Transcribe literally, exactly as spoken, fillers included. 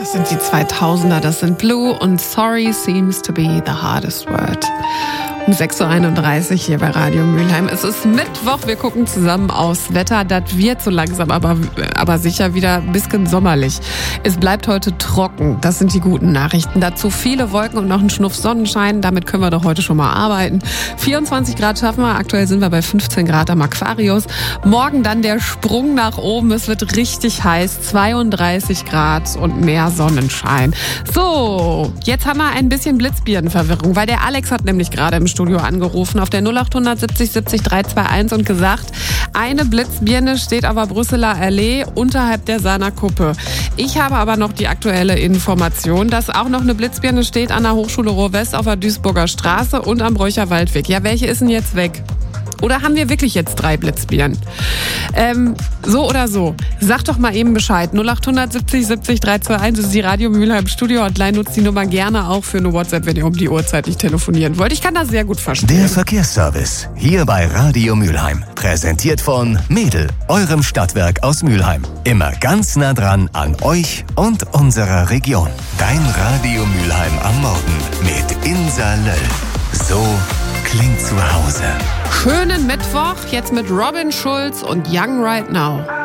Das sind die zweitausender, das sind Blue und Sorry seems to be the hardest word. Um sechs Uhr einunddreißig hier bei Radio Mülheim. Es ist Mittwoch, wir gucken zusammen aufs Wetter. Das wird so langsam, aber, aber sicher wieder ein bisschen sommerlich. Es bleibt heute trocken, das sind die guten Nachrichten. Dazu viele Wolken und noch ein Schnuff Sonnenschein, damit können wir doch heute schon mal arbeiten. vierundzwanzig Grad schaffen wir, aktuell sind wir bei fünfzehn Grad am Aquarius. Morgen dann der Sprung nach oben, es wird richtig heiß, zweiunddreißig Grad und mehr Sonnenschein. So, jetzt haben wir ein bisschen Blitzbirnenverwirrung, weil der Alex hat nämlich gerade im Studio angerufen auf der null acht siebzig siebzig drei zwei eins und gesagt, eine Blitzbirne steht auf der Brüsseler Allee unterhalb der Sahner Kuppe. Ich habe aber noch die aktuelle Information, dass auch noch eine Blitzbirne steht an der Hochschule Ruhr-West auf der Duisburger Straße und am Bräucher Waldweg. Ja, welche ist denn jetzt weg? Oder haben wir wirklich jetzt drei Blitzbirnen? Ähm, so oder so. Sag doch mal eben Bescheid. null acht siebzig siebzig drei zwei eins ist die Radio Mülheim Studio Hotline. Nutzt die Nummer gerne auch für eine WhatsApp, wenn ihr um die Uhrzeit nicht telefonieren wollt. Ich kann das sehr gut verstehen. Der Verkehrsservice hier bei Radio Mülheim. Präsentiert von Mädel, eurem Stadtwerk aus Mülheim. Immer ganz nah dran an euch und unserer Region. Dein Radio Mülheim am Morgen mit Insa Löll. So klingt zu Hause. Schönen Mittwoch, jetzt mit Robin Schulz und Young Right Now.